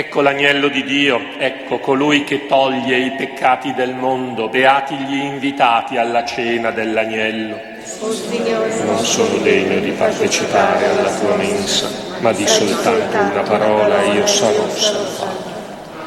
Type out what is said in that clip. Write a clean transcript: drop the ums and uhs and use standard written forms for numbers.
Ecco l'agnello di Dio, ecco colui che toglie i peccati del mondo, beati gli invitati alla cena dell'agnello. Non sono degno di partecipare alla tua mensa, ma di soltanto una parola e io sarò salvato.